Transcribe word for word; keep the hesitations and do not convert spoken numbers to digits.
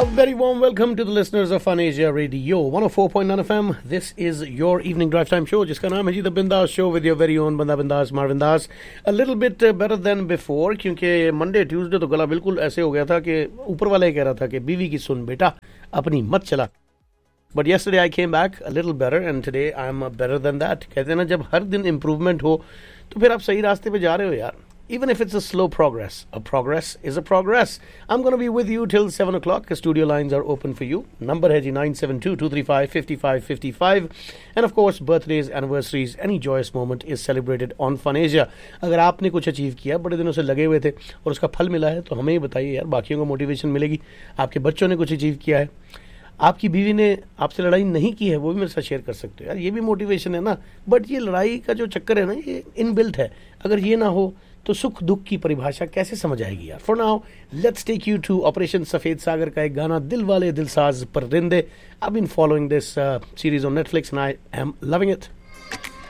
A very warm welcome to the listeners of Fun Asia Radio one oh four point nine F M. This is your evening drive time show, जिसका नाम है जी the बिंदास show with your very own बंदा बिंदास Marvin Das. A little bit better than before, क्योंकि Monday Tuesday तो गला बिल्कुल ऐसे हो गया था कि ऊपर वाला ही कह रहा था कि बीवी की सुन बेटा अपनी मत चला. But yesterday I came back a little better and today I'm better than that. कहते हैं ना, जब हर दिन इम्प्रूवमेंट हो तो फिर आप सही रास्ते पे जा रहे हो यार. Even if it's a slow progress, a progress is a progress. I'm going to be with you till seven o'clock. Studio lines are open for you. Number है जी nine seven two, two three five, five five five five. And of course, birthdays, anniversaries, any joyous moment is celebrated on Fun Asia. अगर आपने कुछ achieve किया, बड़े दिनों से लगे हुए थे और उसका फल मिला है, तो हमें ही बताइए यार, बाकियों को मोटिवेशन मिलेगी. आपके बच्चों ने कुछ अचीव किया है, आपकी बीवी ने आपसे लड़ाई नहीं की है, वो भी मेरे साथ शेयर कर सकते हो यार. ये भी मोटिवेशन है ना. बट ये लड़ाई का जो चक्कर है ना, ये इनबिल्ट है. अगर ये ना हो तो सुख दुख की परिभाषा कैसे समझ आएगी यार. For now let's take you to operation सफेद सागर का एक गाना, दिल वाले दिलसाज परिंदे. I been following this series on Netflix and I am loving it.